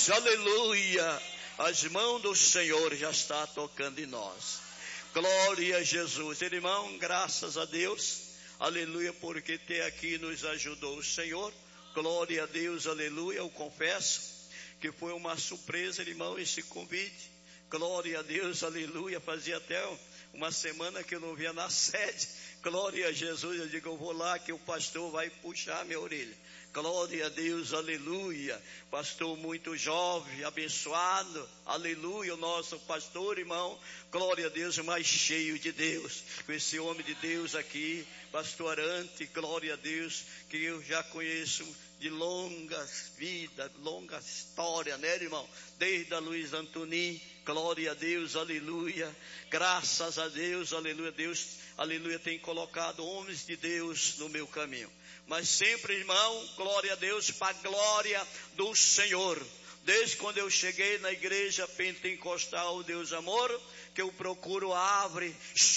Deus, aleluia, as mãos do Senhor já está tocando em nós. Glória a Jesus. Irmão, graças a Deus, aleluia, porque até aqui nos ajudou o Senhor. Glória a Deus, aleluia. Eu confesso que foi uma surpresa, irmão, esse convite. Glória a Deus, aleluia. Fazia até uma semana que eu não via na sede. Glória a Jesus. Eu digo, eu vou lá que o pastor vai puxar minha orelha. Glória a Deus, aleluia. Pastor muito jovem, abençoado, aleluia. O nosso pastor, irmão, glória a Deus, mais cheio de Deus. Com esse homem de Deus aqui, pastor Arante, glória a Deus, que eu já conheço de longas vidas, longa história, né, irmão? Desde a Luiz Antoni, glória a Deus, aleluia. Graças a Deus, aleluia. Deus, aleluia, tem colocado homens de Deus no meu caminho. Mas sempre, irmão, glória a Deus, para a glória do Senhor. Desde quando eu cheguei na igreja pentecostal Deus Amor, que eu procuro árvore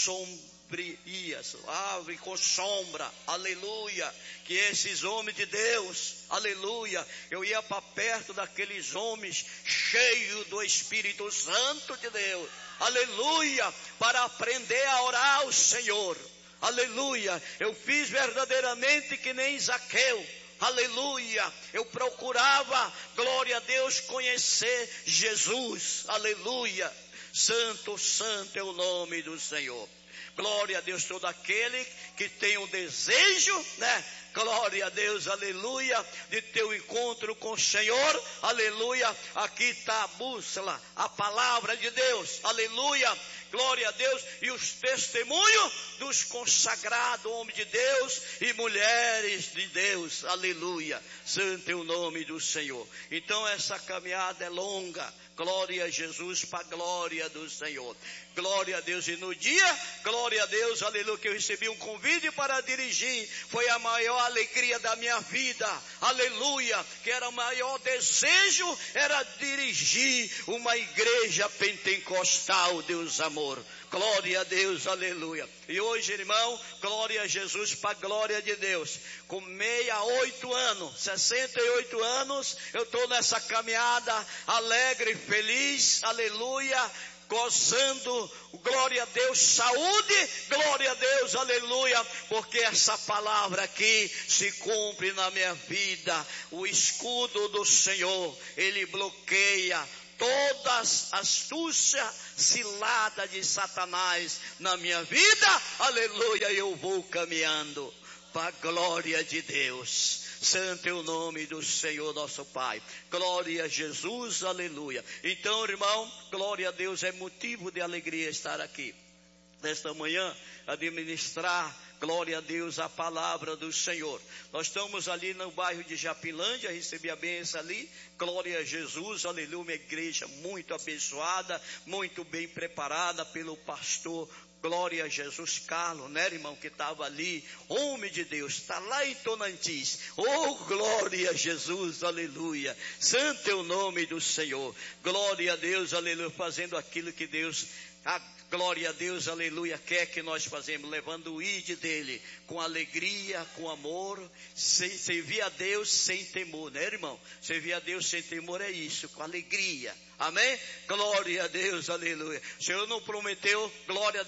sombrias, árvore com sombra, aleluia. Que esses homens de Deus, aleluia, eu ia para perto daqueles homens cheios do Espírito Santo de Deus, aleluia, para aprender a orar ao Senhor. Aleluia, eu fiz verdadeiramente que nem Zaqueu, aleluia, eu procurava, glória a Deus, conhecer Jesus, aleluia, santo, santo é o nome do Senhor. Glória a Deus, todo aquele que tem um desejo, né? Glória a Deus, aleluia, de ter um encontro com o Senhor, aleluia. Aqui está a bússola, a palavra de Deus, aleluia. Glória a Deus, e os testemunhos dos consagrados homens de Deus e mulheres de Deus, aleluia. Santo é o nome do Senhor. Então essa caminhada é longa. Glória a Jesus, para a glória do Senhor. Glória a Deus. E no dia, glória a Deus, aleluia, que eu recebi um convite para dirigir. Foi a maior alegria da minha vida. Aleluia. Que era o maior desejo, era dirigir uma igreja pentecostal, Deus amor. Glória a Deus, aleluia. E hoje, irmão, glória a Jesus, para a glória de Deus. Com 68 anos, 68 anos, eu estou nessa caminhada alegre, feliz, aleluia, gozando, glória a Deus, saúde, glória a Deus, aleluia, porque essa palavra aqui se cumpre na minha vida. O escudo do Senhor, ele bloqueia todas as astúcias, ciladas de Satanás na minha vida, aleluia, eu vou caminhando para a glória de Deus. Santo é o nome do Senhor nosso Pai. Glória a Jesus, aleluia. Então, irmão, glória a Deus, é motivo de alegria estar aqui nesta manhã, administrar, glória a Deus, a palavra do Senhor. Nós estamos ali no bairro de Japilândia, recebi a bênção ali, glória a Jesus, aleluia, uma igreja muito abençoada, muito bem preparada pelo pastor, glória a Jesus, Carlos, né, irmão, que estava ali, homem de Deus, está lá em Tonantis, oh, glória a Jesus, aleluia, santo é o nome do Senhor, glória a Deus, aleluia, fazendo aquilo que Deus, glória a Deus, aleluia, quer que nós fazemos, levando o ide dele, com alegria, com amor, servir a Deus sem temor, né, irmão? Servir a Deus sem temor é isso, com alegria, amém? Glória a Deus, aleluia. O Senhor não prometeu, glória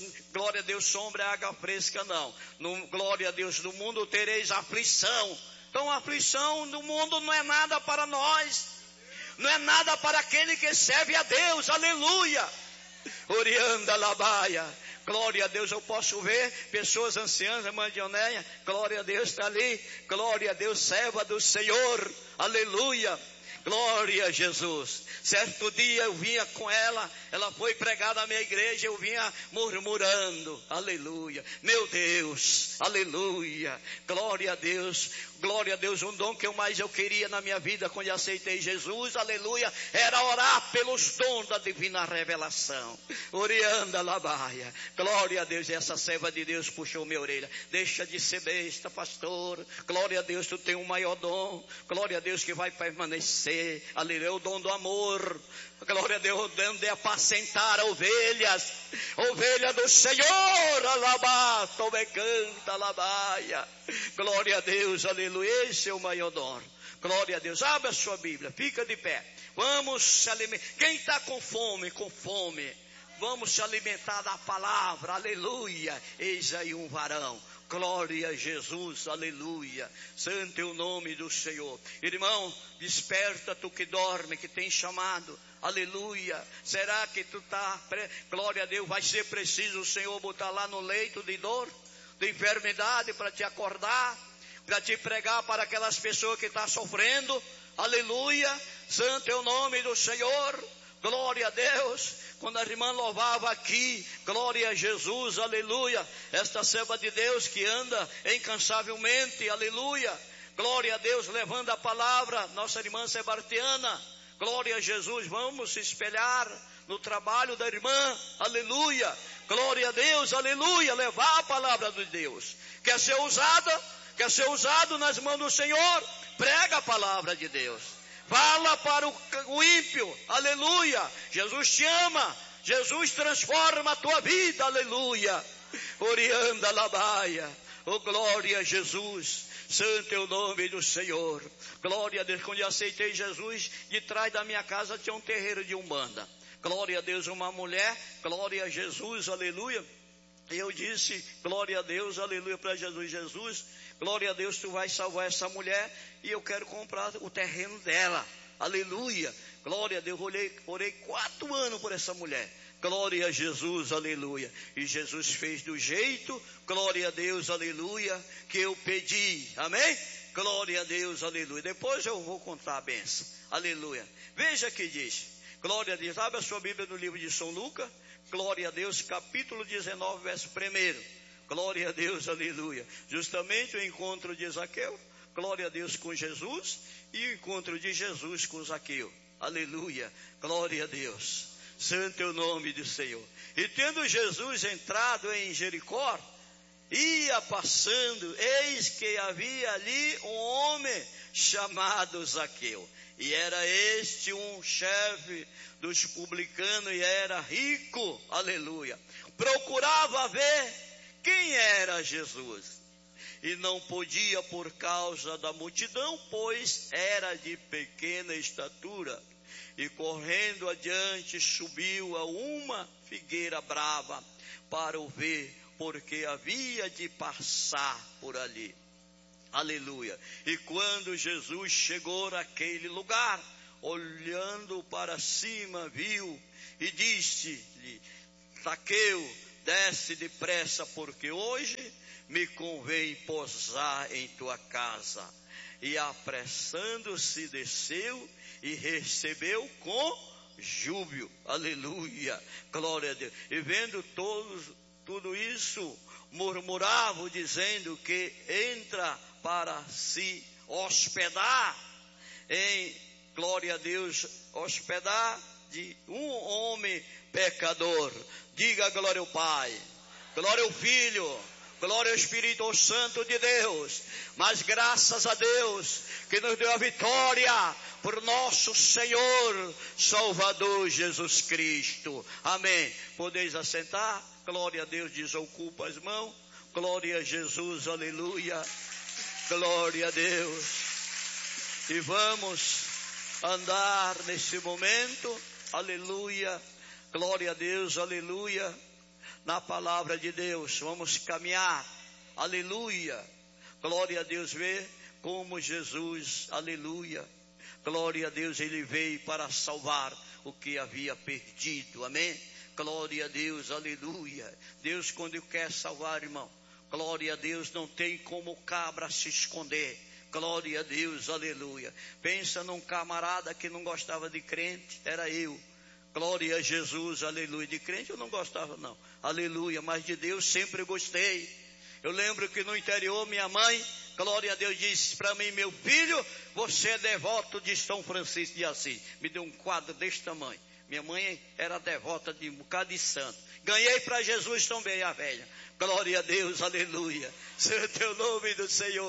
a Deus, sombra e água fresca, não. Glória a Deus, no mundo tereis aflição. Então a aflição do mundo não é nada para nós, não é nada para aquele que serve a Deus, aleluia. Orianda Labaia, glória a Deus, eu posso ver pessoas anciãs, irmã Dionéia, glória a Deus, está ali, glória a Deus, serva do Senhor, aleluia, glória a Jesus. Certo dia eu vinha com ela foi pregar na minha igreja, eu vinha murmurando, aleluia, meu Deus, aleluia, glória a Deus, um dom que eu queria na minha vida quando eu aceitei Jesus, aleluia, era orar pelos dons da divina revelação. Orianda Labaia, glória a Deus. E essa serva de Deus puxou minha orelha, deixa de ser besta, pastor, glória a Deus, tu tem um maior dom, glória a Deus, que vai permanecer, aleluia, o dom do amor, glória a Deus, o dom de apacentar ovelha do Senhor, alabá, tome canta, alabaia, glória a Deus, aleluia, esse é o maior dom. Glória a Deus. Abre a sua Bíblia, fica de pé. Vamos se alimentar. Quem está com fome, vamos se alimentar da palavra, aleluia. Eis aí um varão. Glória a Jesus, aleluia. Santo é o nome do Senhor. Irmão, desperta tu que dorme, que tem chamado, aleluia. Será que tu está, glória a Deus, vai ser preciso o Senhor botar lá no leito de dor, de enfermidade, para te acordar, para te pregar para aquelas pessoas que estão sofrendo, aleluia. Santo é o nome do Senhor, glória a Deus. Quando a irmã louvava aqui, glória a Jesus, aleluia, esta serva de Deus que anda incansavelmente, aleluia, glória a Deus, levando a palavra, nossa irmã Sebastiana, glória a Jesus. Vamos se espelhar no trabalho da irmã, aleluia, glória a Deus, aleluia, levar a palavra de Deus. Quer ser usado nas mãos do Senhor? Prega a palavra de Deus. Fala para o ímpio, aleluia. Jesus te ama, Jesus transforma a tua vida, aleluia. Orianda labaia, oh glória a Jesus, santo é o nome do Senhor. Glória a Deus. Quando eu aceitei Jesus, de trás da minha casa tinha um terreiro de Umbanda. Glória a Deus, uma mulher, glória a Jesus, aleluia. E eu disse, glória a Deus, aleluia, para Jesus. Jesus, glória a Deus, tu vais salvar essa mulher e eu quero comprar o terreno dela, aleluia. Glória a Deus, orei 4 anos por essa mulher, glória a Jesus, aleluia. E Jesus fez do jeito, glória a Deus, aleluia, que eu pedi, amém? Glória a Deus, aleluia. Depois eu vou contar a bênção, aleluia. Veja que diz, glória a Deus, abre a sua Bíblia no livro de São Lucas, glória a Deus, capítulo 19, verso 1. Glória a Deus, aleluia. Justamente o encontro de Zaqueu, glória a Deus, com Jesus, e o encontro de Jesus com Zaqueu, aleluia, glória a Deus. Santo é o nome do Senhor. E tendo Jesus entrado em Jericó, ia passando, eis que havia ali um homem chamado Zaqueu. E era este um chefe dos publicanos e era rico, aleluia. Procurava ver quem era Jesus, e não podia por causa da multidão, pois era de pequena estatura. E correndo adiante, subiu a uma figueira brava para o ver, porque havia de passar por ali. Aleluia. E quando Jesus chegou àquele lugar, olhando para cima, viu e disse-lhe: Zaqueu, desce depressa, porque hoje me convém posar em tua casa. E apressando-se desceu e recebeu com júbilo, aleluia, glória a Deus. E vendo tudo isso, murmuravam, dizendo que entra para se hospedar em, glória a Deus, hospedar de um homem pecador. Diga glória ao Pai, glória ao Filho, glória ao Espírito Santo de Deus. Mas graças a Deus que nos deu a vitória por nosso Senhor Salvador Jesus Cristo, amém. Podeis assentar, glória a Deus, desocupa as mãos, glória a Jesus, aleluia, glória a Deus. E vamos andar nesse momento, aleluia, glória a Deus, aleluia, na palavra de Deus. Vamos caminhar, aleluia, glória a Deus. Vê como Jesus, aleluia, glória a Deus, ele veio para salvar o que havia perdido, amém, glória a Deus, aleluia. Deus, quando quer salvar, irmão, glória a Deus, não tem como cabra se esconder, glória a Deus, aleluia. Pensa num camarada que não gostava de crente, era eu, glória a Jesus, aleluia. De crente eu não gostava não, aleluia, mas de Deus sempre gostei. Eu lembro que no interior minha mãe, glória a Deus, disse para mim: meu filho, você é devoto de São Francisco de Assis. Me deu um quadro desse tamanho. Minha mãe era devota de um bocado de santo. Ganhei para Jesus também a velha. Glória a Deus, aleluia. Santo é o nome do Senhor.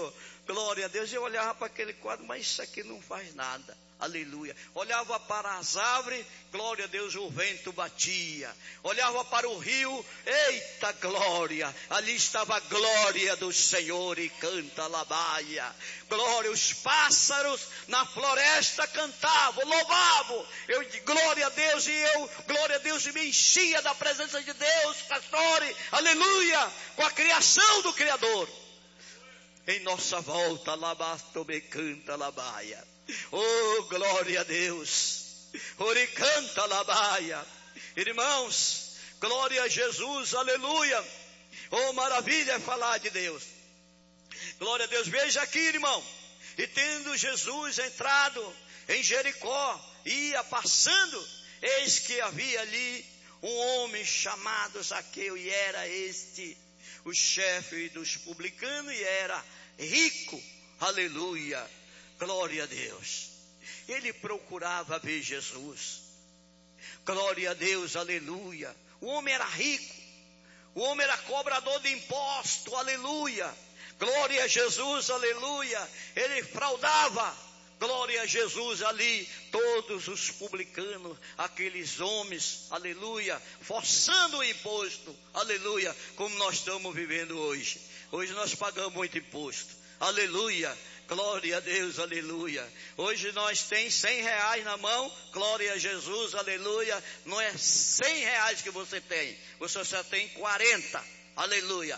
Glória a Deus. Eu olhava para aquele quadro, mas isso aqui não faz nada. Aleluia. Olhava para as árvores, glória a Deus, o vento batia. Olhava para o rio, eita glória, ali estava a glória do Senhor e canta labaia. Glória, os pássaros na floresta cantavam, louvavam. Eu, glória a Deus, e eu, glória a Deus, me enchia da presença de Deus, pastores, aleluia, com a criação do Criador. Em nossa volta, labastobe canta labaia. Oh, glória a Deus. Oricanta labaia. Irmãos, glória a Jesus, aleluia. Oh, maravilha é falar de Deus. Glória a Deus. Veja aqui, irmão. E tendo Jesus entrado em Jericó, ia passando, eis que havia ali um homem chamado Zaqueu, e era este o chefe dos publicanos, e era rico. Aleluia. Glória a Deus. Ele procurava ver Jesus. Glória a Deus, aleluia. O homem era rico. O homem era cobrador de imposto, aleluia. Glória a Jesus, aleluia. Ele fraudava, glória a Jesus, ali, todos os publicanos, aqueles homens, aleluia, forçando o imposto, aleluia, como nós estamos vivendo hoje. Hoje nós pagamos muito imposto, aleluia. Glória a Deus, aleluia. Hoje nós temos 100 reais na mão, glória a Jesus, aleluia. Não é 100 reais que você tem, você só tem 40, aleluia.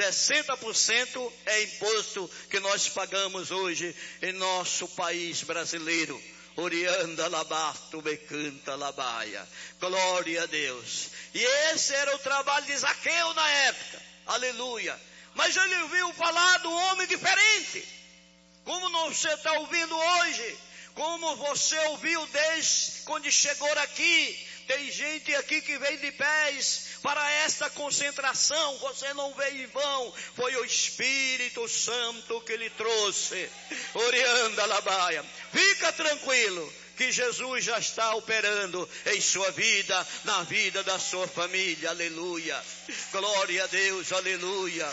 60% é imposto que nós pagamos hoje em nosso país brasileiro. Orianda labasto becanta labaia. Glória a Deus. E esse era o trabalho de Zaqueu na época, aleluia. Mas ele ouviu falar do homem diferente, como você está ouvindo hoje, como você ouviu desde quando chegou aqui. Tem gente aqui que vem de pés para esta concentração, você não veio em vão, foi o Espírito Santo que lhe trouxe. Orianda labaia. Fica tranquilo, que Jesus já está operando em sua vida, na vida da sua família, aleluia. Glória a Deus, aleluia.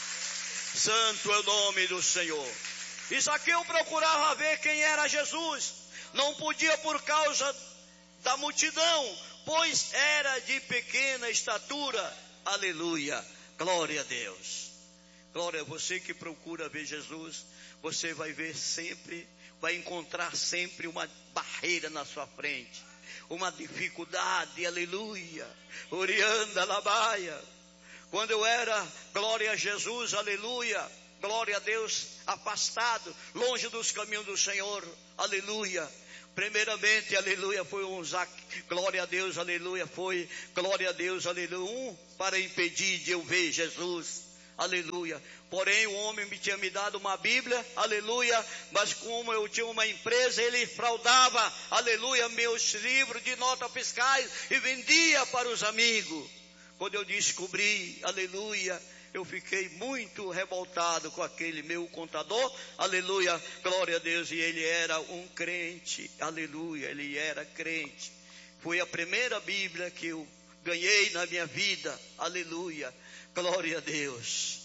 Santo é o nome do Senhor. E Zaqueu procurava ver quem era Jesus, não podia por causa da multidão, pois era de pequena estatura, aleluia, glória a Deus. Glória a você que procura ver Jesus, você vai ver sempre, vai encontrar sempre uma barreira na sua frente, uma dificuldade, aleluia, orianda labaia. Quando eu era, glória a Jesus, aleluia, glória a Deus, afastado, longe dos caminhos do Senhor, aleluia. Primeiramente, aleluia, foi glória a Deus, aleluia, foi, glória a Deus, aleluia, para impedir de eu ver Jesus, aleluia. Porém, o homem me tinha me dado uma Bíblia, aleluia, mas como eu tinha uma empresa, ele fraudava, aleluia, meus livros de notas fiscais e vendia para os amigos. Quando eu descobri, aleluia, eu fiquei muito revoltado com aquele meu contador, aleluia, glória a Deus, e ele era um crente, aleluia, ele era crente. Foi a primeira Bíblia que eu ganhei na minha vida, aleluia, glória a Deus.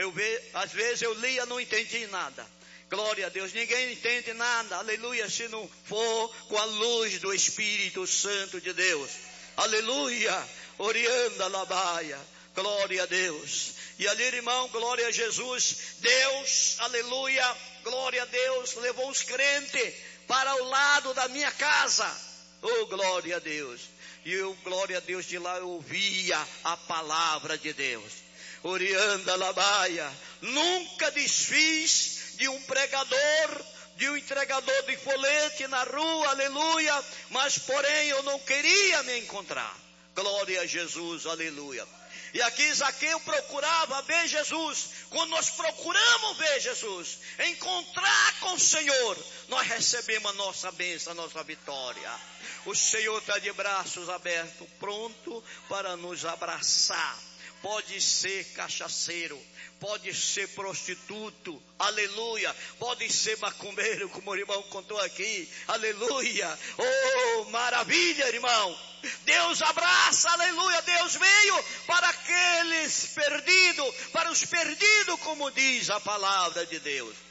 Às vezes eu lia, não entendi nada, glória a Deus, ninguém entende nada, aleluia, se não for com a luz do Espírito Santo de Deus, aleluia, orianda labaia, glória a Deus. E ali, irmão, glória a Jesus, Deus, aleluia, glória a Deus, levou os crentes para o lado da minha casa, oh glória a Deus. E eu, glória a Deus, de lá eu ouvia a palavra de Deus, orianda labaia. Nunca desfiz de um pregador, de um entregador de folhete na rua, aleluia, mas porém eu não queria me encontrar, glória a Jesus, aleluia. E aqui Zaqueu procurava ver Jesus. Quando nós procuramos ver Jesus, encontrar com o Senhor, nós recebemos a nossa bênção, a nossa vitória. O Senhor está de braços abertos, pronto para nos abraçar. Pode ser cachaceiro, pode ser prostituto, aleluia, pode ser macumbeiro, como o irmão contou aqui, aleluia, oh maravilha, irmão, Deus abraça, aleluia, Deus veio para aqueles perdidos, para os perdidos, como diz a palavra de Deus,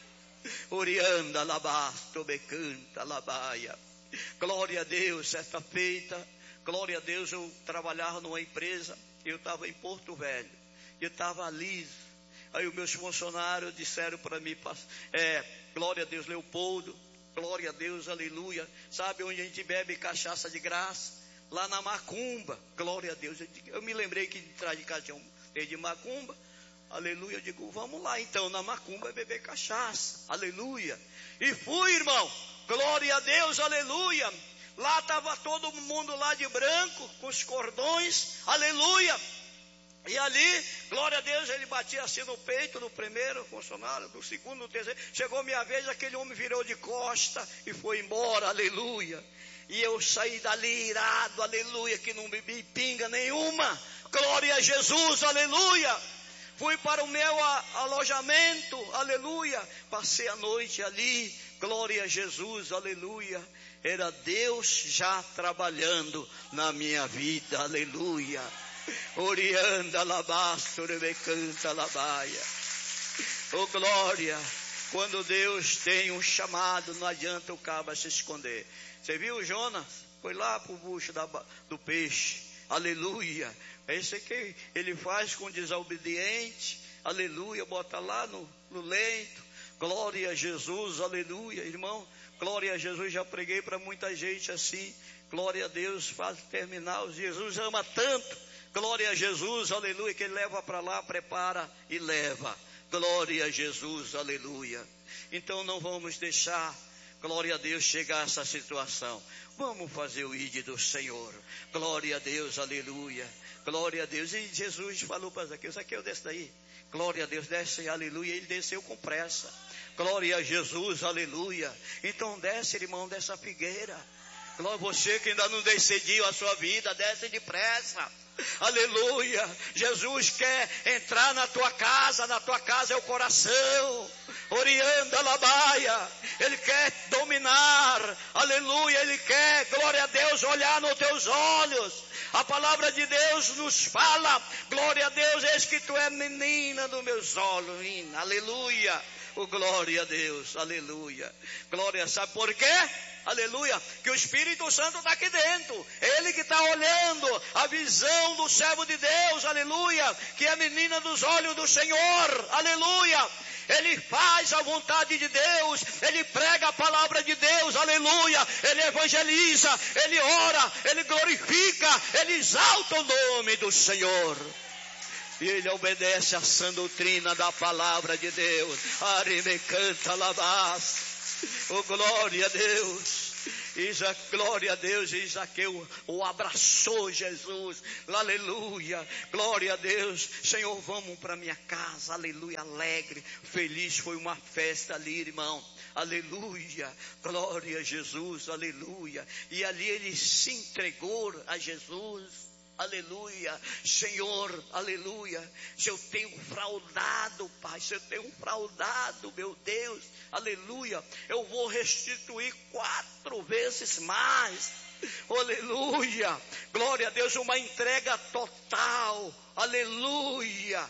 Orianda labasto becanta labaia. Glória a Deus, certa feita, glória a Deus, eu trabalhava numa empresa, eu estava em Porto Velho, eu estava ali. Aí os meus funcionários disseram para mim, glória a Deus, Leopoldo, glória a Deus, aleluia. Sabe onde a gente bebe cachaça de graça? Lá na Macumba, glória a Deus. Eu me lembrei que de trás de casa tinha um de Macumba, aleluia. Eu digo, vamos lá então, na Macumba beber cachaça, aleluia. E fui, irmão, glória a Deus, aleluia. Lá estava todo mundo lá de branco, com os cordões, aleluia. E ali, glória a Deus, ele batia assim no peito do primeiro funcionário, do segundo, do terceiro. Chegou minha vez, aquele homem virou de costa e foi embora, aleluia. E eu saí dali irado, aleluia, que não bebi pinga nenhuma. Glória a Jesus, aleluia. Fui para o meu alojamento, aleluia. Passei a noite ali, glória a Jesus, aleluia. Era Deus já trabalhando na minha vida, aleluia. Orianda labasto, rebecanta labaia. Oh glória, quando Deus tem um chamado, não adianta o cabo se esconder. Você viu o Jonas? Foi lá para o bucho do peixe, aleluia. É isso que ele faz com o desobediente, aleluia, bota lá no leito. Glória a Jesus, aleluia, irmão. Glória a Jesus, já preguei para muita gente assim. Glória a Deus, faz terminar. Jesus ama tanto. Glória a Jesus, aleluia, que ele leva para lá, prepara e leva. Glória a Jesus, aleluia. Então não vamos deixar, glória a Deus, chegar a essa situação. Vamos fazer o ID do Senhor. Glória a Deus, aleluia. Glória a Deus. E Jesus falou para Zaqueu, desce daí. Glória a Deus, desce, aleluia. Ele desceu com pressa. Glória a Jesus, aleluia. Então desce, irmão, dessa figueira. Glória a você que ainda não decidiu a sua vida, desce depressa. Aleluia. Jesus quer entrar na tua casa é o coração. Orianda labaia. Ele quer dominar, aleluia. Ele quer, glória a Deus, olhar nos teus olhos. A palavra de Deus nos fala, glória a Deus, eis que tu és menina dos meus olhos, aleluia. Oh, glória a Deus, aleluia. Glória, sabe por quê? Aleluia, que o Espírito Santo está aqui dentro. Ele que está olhando a visão do servo de Deus, aleluia, que é a menina dos olhos do Senhor, aleluia. Ele faz a vontade de Deus, ele prega a palavra de Deus, aleluia. Ele evangeliza, ele ora, ele glorifica, ele exalta o nome do Senhor. E ele obedece a sã doutrina da palavra de Deus. Arime canta labás. Oh, glória a Deus. Glória a Deus. E Zaqueu o abraçou Jesus. Aleluia. Glória a Deus. Senhor, vamos para minha casa. Aleluia. Alegre, feliz. Foi uma festa ali, irmão. Aleluia. Glória a Jesus. Aleluia. E ali ele se entregou a Jesus. Aleluia, Senhor, aleluia. Se eu tenho fraudado, Pai, se eu tenho fraudado, meu Deus, aleluia, eu vou restituir 4 vezes mais. Aleluia, glória a Deus, uma entrega total. Aleluia.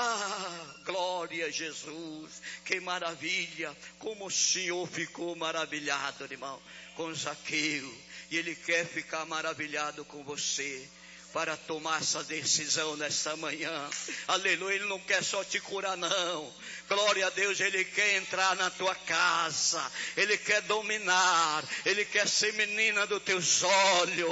Glória a Jesus. Que maravilha. Como o Senhor ficou maravilhado, irmão, com Zaqueu. E Ele quer ficar maravilhado com você, para tomar essa decisão nesta manhã. Aleluia, Ele não quer só te curar, não. Glória a Deus, Ele quer entrar na tua casa. Ele quer dominar. Ele quer ser menina dos teus olhos.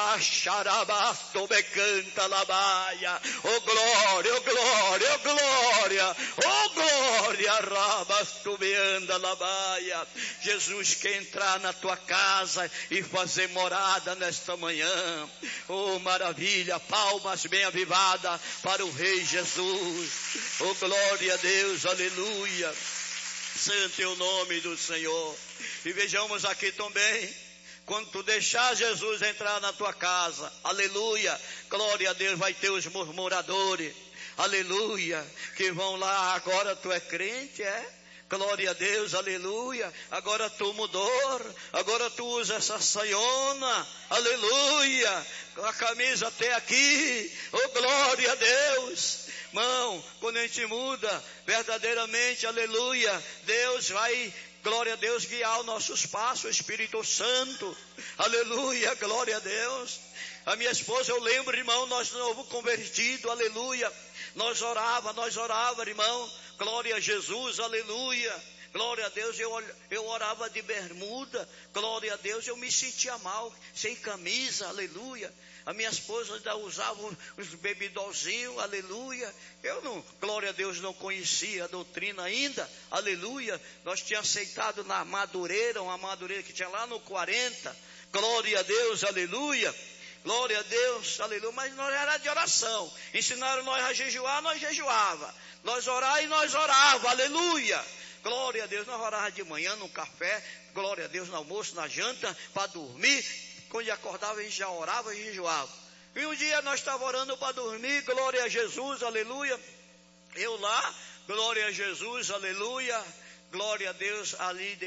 Xarabasto becanta labaia. Oh glória, oh glória, oh glória. Oh glória, rabasto beanda labaia. Jesus quer entrar na tua casa e fazer morada nesta manhã. Oh maravilha. Palmas bem avivadas para o Rei Jesus. Oh glória a Deus, aleluia. Santo é o nome do Senhor. E vejamos aqui também, quando tu deixar Jesus entrar na tua casa, aleluia, glória a Deus, vai ter os murmuradores, aleluia, que vão lá, agora tu é crente, é? Glória a Deus, aleluia. Agora tu mudou, agora tu usa essa saiona, aleluia. Com a camisa até aqui, oh glória a Deus. Irmão, quando a gente muda, verdadeiramente, aleluia, Deus vai, glória a Deus, guiar os nossos passos, o Espírito Santo, aleluia, glória a Deus. A minha esposa, eu lembro, irmão, nós novo convertido, aleluia, nós orava, irmão, glória a Jesus, aleluia, glória a Deus. Eu orava de bermuda, glória a Deus, eu me sentia mal, sem camisa, aleluia. A minha esposa ainda usava os bebidolzinhos, aleluia. Eu não, glória a Deus, não conhecia a doutrina ainda, aleluia. Nós tínhamos aceitado na Madureira, uma Madureira que tinha lá no 40, glória a Deus, aleluia. Glória a Deus, aleluia. Mas nós era de oração. Ensinaram nós a jejuar, nós jejuava. Nós orar e nós orava, aleluia. Glória a Deus, nós orava de manhã no café, glória a Deus no almoço, na janta, para dormir. Quando acordava a gente já orava e jejuava. E um dia nós estávamos orando para dormir, glória a Jesus, aleluia. Eu lá, glória a Jesus, aleluia. Glória a Deus, ali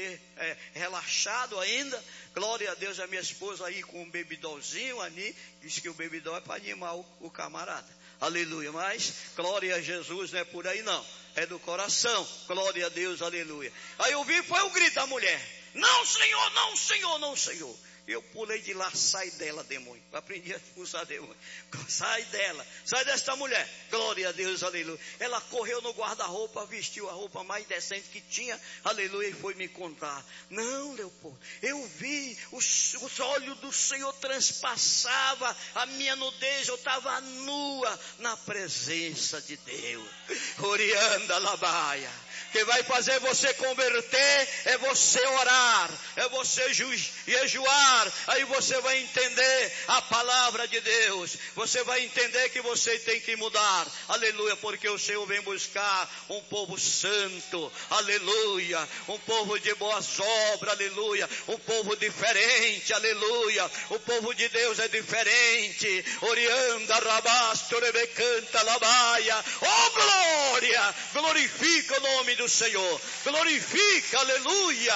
relaxado ainda. Glória a Deus, a minha esposa aí com um bebidolzinho ali. Diz que o bebidol é para animar o camarada. Aleluia. Mas, glória a Jesus, não é por aí não. É do coração. Glória a Deus, aleluia. Aí eu vi, foi o grito da mulher. Não, Senhor, não, Senhor, não, Senhor. Eu pulei de lá, sai dela, demônio. Aprendi a expulsar demônio. Sai dela, sai desta mulher. Glória a Deus, aleluia. Ela correu no guarda-roupa, vestiu a roupa mais decente que tinha, aleluia, e foi me contar. Não, Leopoldo, eu vi, os olhos do Senhor transpassavam a minha nudez, eu estava nua na presença de Deus. Orianda Labaia. Que vai fazer você converter é você orar, é você jejuar. Aí você vai entender a palavra de Deus. Você vai entender que você tem que mudar. Aleluia, porque o Senhor vem buscar um povo santo. Aleluia, um povo de boas obras. Aleluia, um povo diferente. Aleluia, o povo de Deus é diferente. Orianda, rabasto, rebecanta, labaia. Oh glória, glorifica o nome do Senhor, glorifica, aleluia,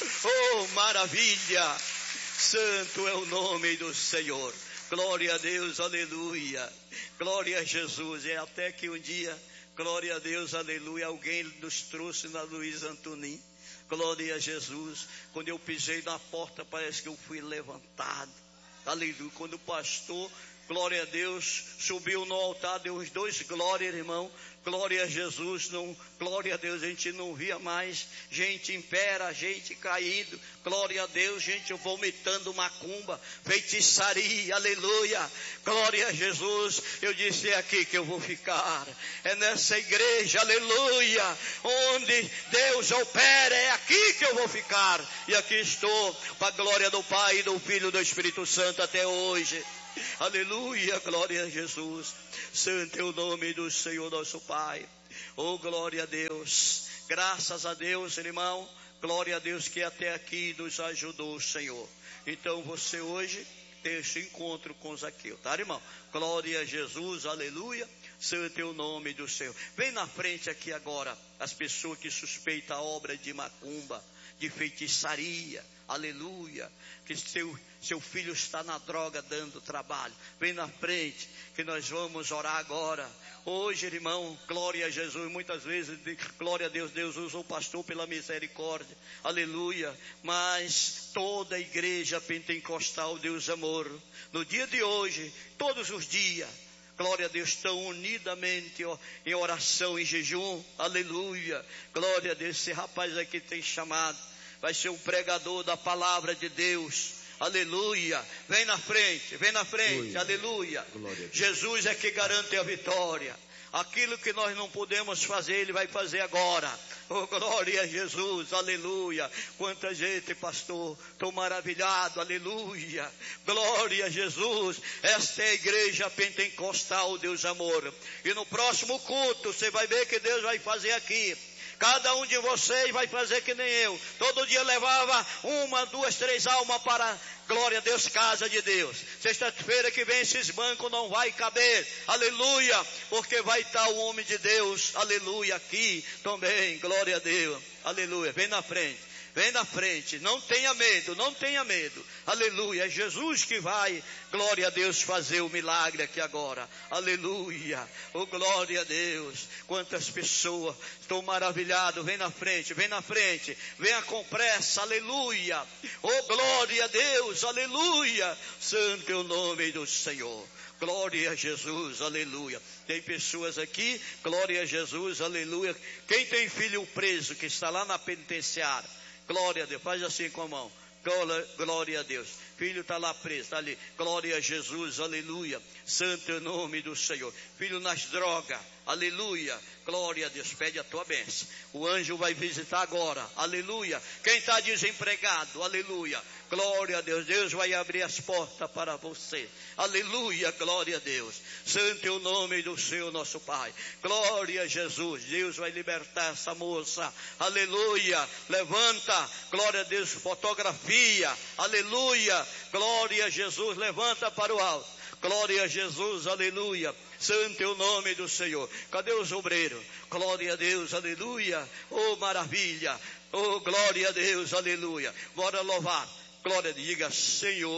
oh maravilha, santo é o nome do Senhor, glória a Deus, aleluia, glória a Jesus. É até que um dia, glória a Deus, aleluia, alguém nos trouxe na Luiz Antonin, glória a Jesus. Quando eu pisei na porta, parece que eu fui levantado, aleluia. Quando o pastor, glória a Deus, subiu no altar, deu os dois glórias, irmão. Glória a Jesus, não, glória a Deus, a gente não via mais gente em pé, gente caído, glória a Deus, gente vomitando macumba, feitiçaria, aleluia, glória a Jesus. Eu disse, é aqui que eu vou ficar, é nessa igreja, aleluia, onde Deus opera, é aqui que eu vou ficar, e aqui estou, para a glória do Pai, do Filho e do Espírito Santo até hoje. Aleluia, glória a Jesus. Santo é o nome do Senhor nosso Pai. Oh, glória a Deus. Graças a Deus, irmão. Glória a Deus que até aqui nos ajudou o Senhor. Então você hoje tem esse encontro com Zaqueu, tá, irmão? Glória a Jesus, aleluia. Santo é o nome do Senhor. Vem na frente aqui agora as pessoas que suspeitam a obra de macumba, de feitiçaria, aleluia, que seu filho está na droga dando trabalho. Vem na frente que nós vamos orar agora. Hoje, irmão, glória a Jesus. Muitas vezes, glória a Deus, Deus usa o pastor pela misericórdia, aleluia. Mas toda a igreja pentecostal, Deus amor, no dia de hoje, todos os dias, glória a Deus, estão unidamente em oração, em jejum, aleluia. Glória a Deus, esse rapaz aqui tem chamado, vai ser um pregador da palavra de Deus, aleluia. Vem na frente, aleluia. Jesus é que garante a vitória. Aquilo que nós não podemos fazer, Ele vai fazer agora. Oh, glória a Jesus, aleluia. Quanta gente, pastor, estou maravilhado, aleluia. Glória a Jesus. Esta é a igreja pentecostal, Deus amor. E no próximo culto, você vai ver que Deus vai fazer aqui. Cada um de vocês vai fazer que nem eu. Todo dia levava 1, 2, 3 almas para, glória a Deus, casa de Deus. Sexta-feira que vem esses bancos não vai caber, aleluia, porque vai estar o homem de Deus, aleluia, aqui também, glória a Deus. aleluia, vem na frente. Vem na frente, não tenha medo, não tenha medo, aleluia, é Jesus que vai, glória a Deus, fazer o milagre aqui agora, aleluia, oh glória a Deus, quantas pessoas estão maravilhadas, vem na frente, venha com pressa, aleluia, oh glória a Deus, aleluia, santo é o nome do Senhor. Glória a Jesus, aleluia. Tem pessoas aqui, glória a Jesus, aleluia. Quem tem filho preso que está lá na penitenciária, glória a Deus, faz assim com a mão, glória a Deus, filho está lá preso, está ali, glória a Jesus, aleluia, santo é o nome do Senhor, filho nas drogas, aleluia, glória a Deus, pede a tua bênção, o anjo vai visitar agora, aleluia, quem está desempregado, aleluia, glória a Deus, Deus vai abrir as portas para você, aleluia, glória a Deus, santo é o nome do Senhor nosso Pai, glória a Jesus, Deus vai libertar essa moça, aleluia, levanta, glória a Deus, fotografia, aleluia, glória a Jesus, levanta para o alto, glória a Jesus, aleluia, santo é o nome do Senhor, cadê os obreiros, glória a Deus, aleluia, oh maravilha, oh glória a Deus, aleluia, bora louvar, glória, diga Senhor.